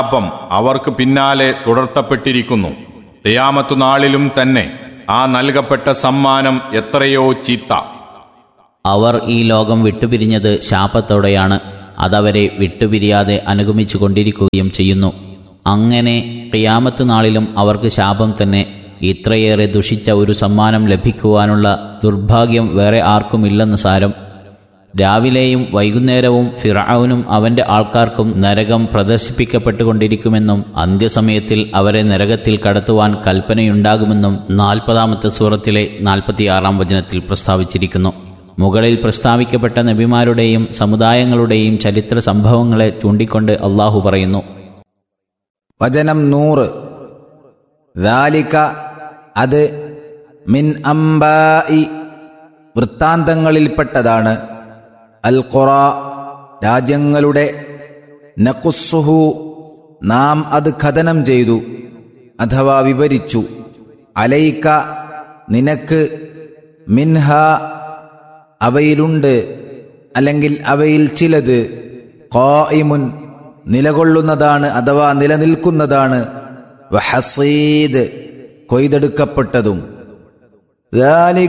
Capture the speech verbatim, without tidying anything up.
ശാപം അവർക്ക് പിന്നാലെ തുടർത്തപ്പെട്ടിരിക്കുന്നു. ഖിയാമത്തു നാളിലും തന്നെ ആ നൽകപ്പെട്ട സമ്മാനം എത്രയോ ചീത്ത. അവർ ഈ ലോകം വിട്ടുപിരിഞ്ഞത് ശാപത്തോടെയാണ്. അതവരെ വിട്ടുപിരിയാതെ അനുഗമിച്ചു കൊണ്ടിരിക്കുകയും ചെയ്യുന്നു. അങ്ങനെ ഖിയാമത്ത് നാളിലും അവർക്ക് ശാപം തന്നെ. ഇത്രയേറെ ദുഷിച്ച ഒരു സമ്മാനം ലഭിക്കുവാനുള്ള ദുർഭാഗ്യം വേറെ ആർക്കുമില്ലെന്ന് സാരം. രാവിലെയും വൈകുന്നേരവും ഫിർഔനും അവന്റെ ആൾക്കാർക്കും നരകം പ്രദർശിപ്പിക്കപ്പെട്ടുകൊണ്ടിരിക്കുമെന്നും അന്ത്യസമയത്തിൽ അവരെ നരകത്തിൽ കടത്തുവാൻ കൽപ്പനയുണ്ടാകുമെന്നും നാൽപ്പതാമത്തെ സൂറത്തിലെ നാൽപ്പത്തിയാറാം വചനത്തിൽ പ്രസ്താവിച്ചിരിക്കുന്നു. മുകളിൽ പ്രസ്താവിക്കപ്പെട്ട നബിമാരുടെയും സമുദായങ്ങളുടെയും ചരിത്ര സംഭവങ്ങളെ ചൂണ്ടിക്കൊണ്ട് അള്ളാഹു പറയുന്നു. വചനം നൂറ്. ദാലിക അത് മിൻ അംബാഇ വൃത്താന്തങ്ങളിൽപ്പെട്ടതാണ്. അൽ ഖുറ രാജ്യങ്ങളുടെ നഖുസ്സുഹു നാം അത് ഖനനം ചെയ്തു അഥവാ വിവരിച്ചു. അലൈക നിനക്ക് മിൻഹ അവയിലുണ്ട് അല്ലെങ്കിൽ അവയിൽ ചിലത് ഖായിമുൻ നിലകൊള്ളുന്നതാണ് അഥവാ നിലനിൽക്കുന്നതാണ്. വഹസീദ് കൊയ്തെടുക്കപ്പെട്ടതും.